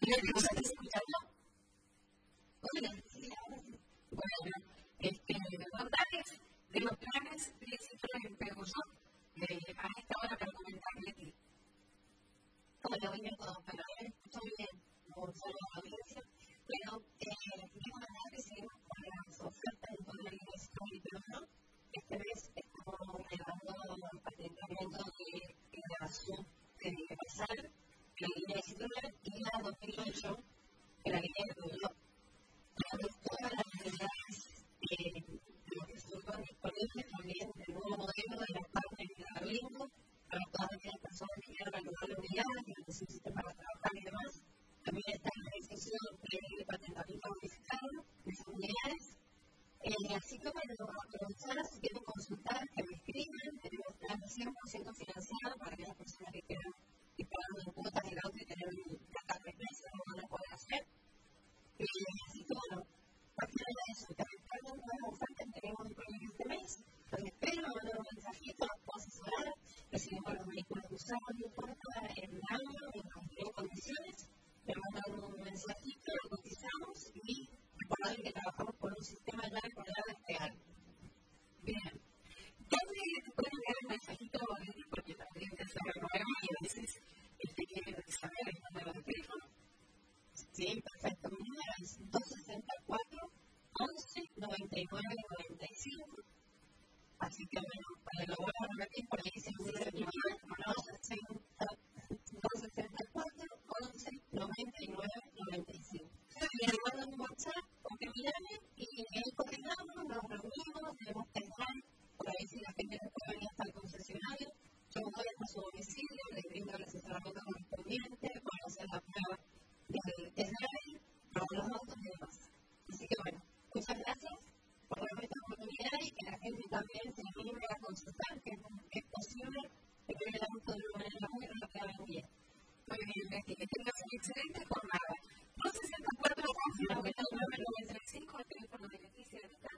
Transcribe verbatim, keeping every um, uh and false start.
¿No se está escuchando? Hola, sí, ahora sí. Bueno, este, contarles de los planes de Citroën en Pegullón eh, a esta hora para comentarles que hola, hoy me puedo, pero a ver, escucho bien, por solo la audiencia. Bueno, eh, les quiero mandar que seguimos con las ofertas de toda la línea Citroën en Pegullón. Esta vez estamos llevando atentamiento de innovación eh, basal, la línea de Citroën y la dos mil ocho, que la línea de Pegullón. Todas las unidades eh, de lo que están disponibles también el nuevo modelo de la parte de Berlingo para todas aquellas personas que quieran renovar la unidad, que lo necesiten para trabajar y demás. También está la decisión de patentamiento modificado de sus unidades. Eh, así que bueno, aprovechar, si quieren consultar, que me escriban. Tenemos plan cien por ciento financiado para aquellas personas que quieran ir pagando en cuotas del auto y tener cada tres meses, no van a poder hacer. Así que bueno, partiendo de eso, también tenemos nuevas ofertas que tenemos disponibles este mes. Los espero, me mandan un mensajito, los puedo asesorar, recibimos los vehículos usados, no importa el año, en condiciones, me mandan un mensajito, lo cotizamos y recordarles que trabajamos con un sistema ya acordado este año. Bien, ¿dónde te pueden enviar el mensajito? Porque también te hace renovar y a veces este quiere saber el número de teléfono. Sí, perfecto. Mi número es dos sesenta y cuatro, once, noventa y nueve, noventa y cinco. Así que, bueno, para lo vuelvo a repetir, por ahí se me dice mi número, dos sesenta y cuatro, once, noventa y nueve, noventa y cinco. Y le mando un WhatsApp con que me llamen y ahí coordinamos, nos reunimos, tenemos que entrar, por ahí si la gente no puede venir hasta el concesionario, yo voy hasta su domicilio, les brindo el asesoramiento correspondiente, para hacer la prueba del Israel para los autos y demás. Así que bueno, muchas gracias por darme esta oportunidad y que la gente también se anime a consultar, que es posible que tenga el auto de una manera muy rápida hoy en día. Muy bien, Betty, que tengas una excelente jornada. dos sesenta y cuatro, noventa y nueve, noventa y cinco, el teléfono de Leticia.